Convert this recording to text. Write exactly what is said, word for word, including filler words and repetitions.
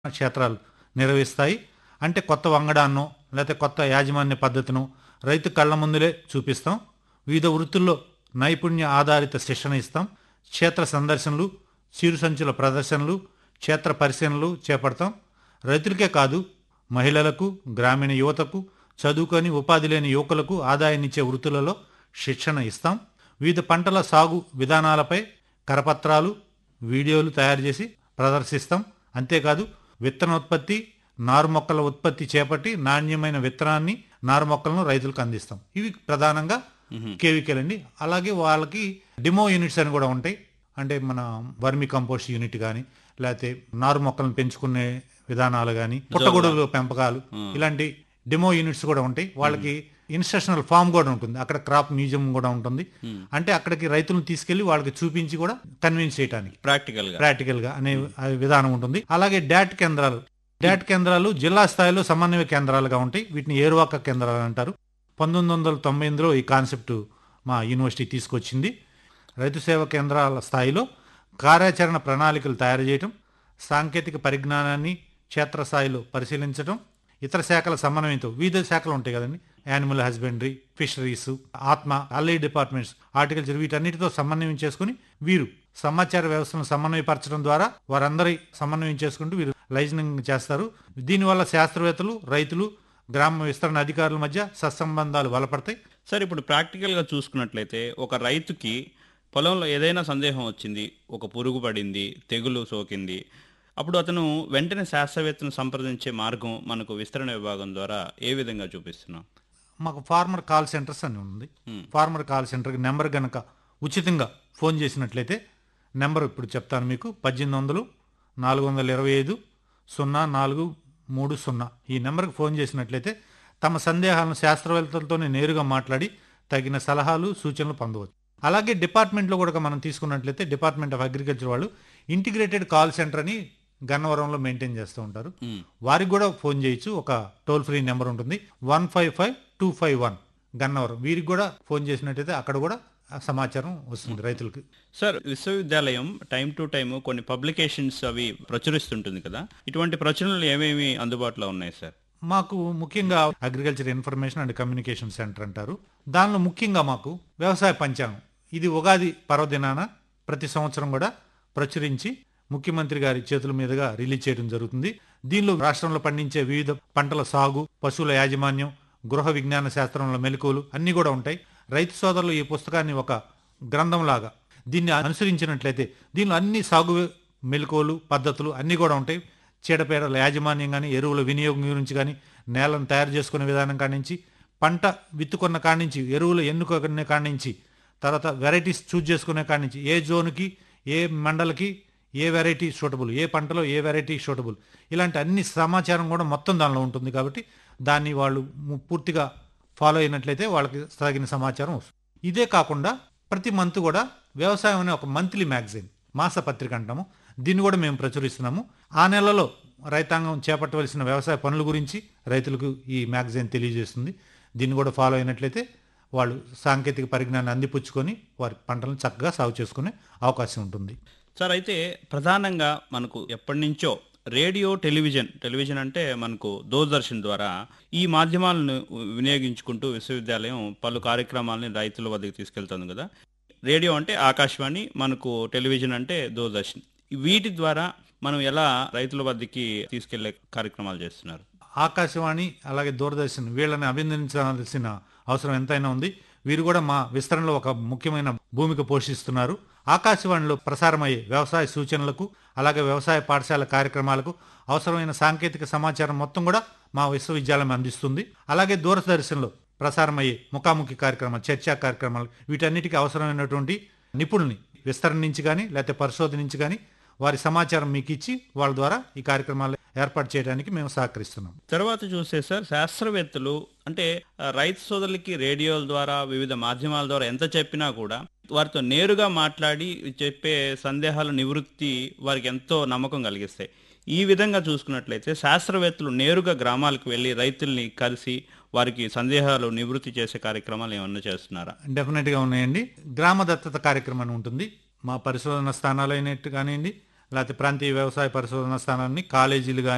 క్షేత్రాలు నిర్వహిస్తాయి. అంటే కొత్త వంగడాన్నో లేకపోతే కొత్త యాజమాన్య పద్ధతినో రైతు కళ్ళ ముందులే చూపిస్తాం. వివిధ వృత్తుల్లో నైపుణ్య ఆధారిత శిక్షణ ఇస్తాం. క్షేత్ర సందర్శనలు, చిరు సంచుల ప్రదర్శనలు, క్షేత్ర పరిశీలనలు చేపడతాం. రైతులకే కాదు, మహిళలకు, గ్రామీణ యువతకు, చదువుకొని ఉపాధి లేని యువకులకు ఆదాయాన్నిచ్చే వృత్తులలో శిక్షణ ఇస్తాం. వివిధ పంటల సాగు విధానాలపై కరపత్రాలు, వీడియోలు తయారు చేసి ప్రదర్శిస్తాం. అంతేకాదు విత్తనోత్పత్తి, నారు మొక్కల ఉత్పత్తి చేపట్టి నాణ్యమైన విత్తనాన్ని, నారు మొక్కలను రైతులకు అందిస్తాం. ఇవి ప్రధానంగా కేవీకేలు అండి. అలాగే వాళ్ళకి డిమో యూనిట్స్ అని కూడా ఉంటాయి. అంటే మన వర్మి కంపోస్ట్ యూనిట్ కానీ, లేకపోతే నారు మొక్కలను పెంచుకునే విధానాలు కానీ, పుట్టగొడుగుల పెంపకాలు, ఇలాంటి డిమో యూనిట్స్ కూడా ఉంటాయి. వాళ్ళకి ఇన్స్ట్రక్షనల్ ఫామ్ కూడా ఉంటుంది. అక్కడ క్రాప్ మ్యూజియం కూడా ఉంటుంది. అంటే అక్కడికి రైతులను తీసుకెళ్లి వాళ్ళకి చూపించి కూడా కన్విన్స్ చేయడానికి ప్రాక్టికల్ గా ప్రాక్టికల్ గా అనే విధానం ఉంటుంది. అలాగే డాట్ కేంద్రాలు డాట్ కేంద్రాలు జిల్లా స్థాయిలో సమన్వయ కేంద్రాలుగా ఉంటాయి. వీటిని ఏరువాక కేంద్రాలు అంటారు. పంతొమ్మిది వందల తొంభై ఎనిమిదిలో ఈ కాన్సెప్ట్ మా యూనివర్సిటీ తీసుకొచ్చింది. రైతు సేవా కేంద్రాల స్థాయిలో కార్యాచరణ ప్రణాళికలు తయారు చేయటం, సాంకేతిక పరిజ్ఞానాన్ని క్షేత్రస్థాయిలో పరిశీలించడం, ఇతర శాఖల సమన్వయంతో వివిధ శాఖలు ఉంటాయి కదండి, యానిమల్ హస్బెండరీ, ఫిషరీస్, ఆత్మ, అల్లీ డిపార్ట్మెంట్స్, హార్టికల్చర్, వీటన్నిటితో సమన్వయం చేసుకుని వీరు సమాచార వ్యవస్థను సమన్వయపరచడం ద్వారా వారందరి సమన్వయం చేసుకుంటూ వీరు లైజనింగ్ చేస్తారు. దీనివల్ల శాస్త్రవేత్తలు, రైతులు, గ్రామ విస్తరణ అధికారుల మధ్య సత్సంబంధాలు బలపడతాయి. సార్, ఇప్పుడు ప్రాక్టికల్ గా చూసుకున్నట్లయితే ఒక రైతుకి పొలంలో ఏదైనా సందేహం వచ్చింది, ఒక పురుగు పడింది, తెగులు సోకింది, అప్పుడు అతను వెంటనే శాస్త్రవేత్తను సంప్రదించే మార్గం మనకు విస్తరణ విభాగం ద్వారా ఏ విధంగా చూపిస్తున్నాం? మాకు ఫార్మర్ కాల్ సెంటర్స్ అని ఉంది. ఫార్మర్ కాల్ సెంటర్కి నెంబర్ గనక ఉచితంగా ఫోన్ చేసినట్లయితే, నెంబర్ ఇప్పుడు చెప్తాను మీకు, పద్దెనిమిది వందలు నాలుగు వందల ఇరవై ఐదు సున్నా నాలుగు మూడు సున్నా. ఈ నెంబర్కి ఫోన్ చేసినట్లయితే తమ సందేహాలను శాస్త్రవేత్తలతోనే నేరుగా మాట్లాడి తగిన సలహాలు, సూచనలు పొందవచ్చు. అలాగే డిపార్ట్మెంట్లో కూడా మనం తీసుకున్నట్లయితే డిపార్ట్మెంట్ ఆఫ్ అగ్రికల్చర్ వాళ్ళు ఇంటిగ్రేటెడ్ కాల్ సెంటర్ అని గన్నవరంలో మెయింటైన్ చేస్తూ ఉంటారు. వారికి కూడా ఫోన్ చేయొచ్చు. ఒక టోల్ ఫ్రీ నెంబర్ ఉంటుంది, one five five two five one Gannavaram. వీరికి కూడా ఫోన్ చేసినట్టయితే అక్కడ కూడా సమాచారం వస్తుంది రైతులకు. సార్, విశ్వవిద్యాలయం టైం టు టైం కొన్ని పబ్లికేషన్స్ అవి ప్రచురిస్తుంటుంది కదా, ఇటువంటి ప్రచురణలు ఏమేమి అందుబాటులో ఉన్నాయి సార్? మాకు ముఖ్యంగా agriculture information and communication centre అంటారు. దానిలో ముఖ్యంగా మాకు వ్యవసాయ పంచాంగం, ఇది ఉగాది పర్వదినాన ప్రతి సంవత్సరం కూడా ప్రచురించి ముఖ్యమంత్రి గారి చేతుల మీదుగా రిలీజ్ చేయడం జరుగుతుంది. దీనిలో రాష్ట్రంలో పండించే వివిధ పంటల సాగు, పశువుల యాజమాన్యం, గృహ విజ్ఞాన శాస్త్రంలో మెలకువలు అన్నీ కూడా ఉంటాయి. రైతు సోదరులు ఈ పుస్తకాన్ని ఒక గ్రంథంలాగా దీన్ని అనుసరించినట్లయితే దీనిలో అన్ని సాగు మెలకువలు, పద్ధతులు అన్నీ కూడా ఉంటాయి. చీడపీడల యాజమాన్యం కానీ, ఎరువుల వినియోగం గురించి కానీ, నేలను తయారు చేసుకునే విధానం కానించి, పంట విత్తుకున్న కానించి, ఎరువులు ఎన్నుకునే కానించి, తర్వాత వెరైటీస్ చూజ్ చేసుకునే కానించి, ఏ జోన్కి, ఏ మండలకి ఏ వెరైటీ సూటబుల్, ఏ పంటలో ఏ వెరైటీ సూటబుల్, ఇలాంటి అన్ని సమాచారం కూడా మొత్తం దానిలో ఉంటుంది. కాబట్టి దాన్ని వాళ్ళు పూర్తిగా ఫాలో అయినట్లయితే వాళ్ళకి తగిన సమాచారం వస్తుంది. ఇదే కాకుండా ప్రతి మంత్ కూడా వ్యవసాయం అనే ఒక మంత్లీ మ్యాగజైన్, మాసపత్రిక అంటాము, దీన్ని కూడా మేము ప్రచురిస్తున్నాము. ఆ నెలలో రైతాంగం చేపట్టవలసిన వ్యవసాయ పనుల గురించి రైతులకు ఈ మ్యాగజైన్ తెలియజేస్తుంది. దీన్ని కూడా ఫాలో అయినట్లయితే వాళ్ళు సాంకేతిక పరిజ్ఞానాన్ని అందిపుచ్చుకొని వారి పంటలను చక్కగా సాగు చేసుకునే అవకాశం ఉంటుంది. సార్, అయితే ప్రధానంగా మనకు ఎప్పటి నుంచో రేడియో, టెలివిజన్ టెలివిజన్ అంటే మనకు దూరదర్శన్ ద్వారా ఈ మాధ్యమాలను వినియోగించుకుంటూ విశ్వవిద్యాలయం పలు కార్యక్రమాలని రైతుల వద్దకు తీసుకెళ్తుంది కదా. రేడియో అంటే ఆకాశవాణి, మనకు టెలివిజన్ అంటే దూరదర్శన్. వీటి ద్వారా మనం ఎలా రైతుల వద్దకి తీసుకెళ్లే కార్యక్రమాలు చేస్తున్నారు? ఆకాశవాణి అలాగే దూరదర్శన్ వీళ్ళని అభినందించాల్సిన అవసరం ఎంతైనా ఉంది. వీరు కూడా మా విస్తరణలో ఒక ముఖ్యమైన భూమిక పోషిస్తున్నారు. ఆకాశవాణిలో ప్రసారమయ్యే వ్యవసాయ సూచనలకు, అలాగే వ్యవసాయ పాఠశాల కార్యక్రమాలకు అవసరమైన సాంకేతిక సమాచారం మొత్తం కూడా మా విశ్వవిద్యాలయం అందిస్తుంది. అలాగే దూరదర్శన్లో ప్రసారమయ్యే ముఖాముఖి కార్యక్రమాలు, చర్చా కార్యక్రమాలు, వీటన్నిటికీ అవసరమైనటువంటి నిపుణుల్ని విస్తరణ నుంచి కానీ లేకపోతే పరిశోధన నుంచి కానీ వారి సమాచారం మీకు ఇచ్చి వాళ్ళ ద్వారా ఈ కార్యక్రమాలు ఏర్పాటు చేయడానికి మేము సహకరిస్తున్నాం. తర్వాత చూస్తే సార్, శాస్త్రవేత్తలు అంటే రైతు సోదరులకి రేడియోల ద్వారా, వివిధ మాధ్యమాల ద్వారా ఎంత చెప్పినా కూడా వారితో నేరుగా మాట్లాడి చెప్పే సందేహాల నివృత్తి వారికి ఎంతో నమ్మకం కలిగిస్తాయి. ఈ విధంగా చూసుకున్నట్లయితే శాస్త్రవేత్తలు నేరుగా గ్రామాలకు వెళ్ళి రైతుల్ని కలిసి వారికి సందేహాలు నివృత్తి చేసే కార్యక్రమాలు ఏమన్నా చేస్తున్నారా? డెఫినెట్గా ఉన్నాయండి. గ్రామ దత్తత కార్యక్రమం ఉంటుంది. మా పరిశోధన స్థానాలు అయినట్టు కానివ్వండి, లేకపోతే ప్రాంతీయ వ్యవసాయ పరిశోధన స్థానాన్ని, కాలేజీలు కానీ